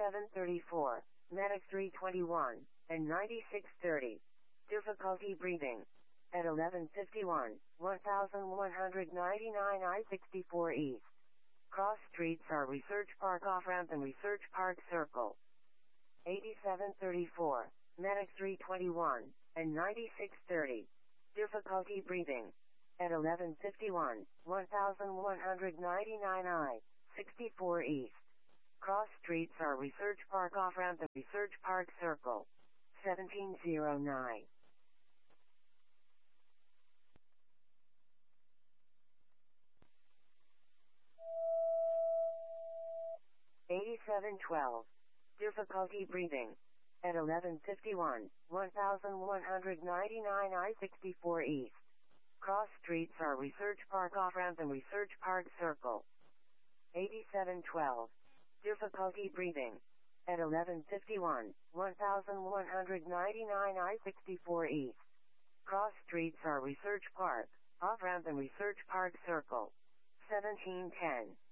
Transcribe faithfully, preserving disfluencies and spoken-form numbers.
eighty-seven thirty-four, Medic three twenty-one, and ninety-six thirty. Difficulty breathing. At eleven fifty-one, one thousand one hundred ninety-nine I sixty-four East. Cross streets are Research Park Off-Ramp and Research Park Circle. eighty-seven thirty-four, Medic three twenty-one, and ninety-six thirty. Difficulty breathing. At eleven fifty-one, one thousand one hundred ninety-nine I sixty-four East. Cross streets are Research Park Off-Ramp and Research Park Circle. seventeen oh nine. eighty-seven twelve. Difficulty breathing. At eleven fifty-one, one thousand one hundred ninety-nine I sixty-four East. Cross streets are Research Park Off-Ramp and Research Park Circle. eighty-seven twelve. Difficulty breathing. At eleven fifty-one, one thousand one hundred ninety-nine I sixty-four East. Cross streets are Research Park, Off-Ramp and Research Park Circle. seventeen ten.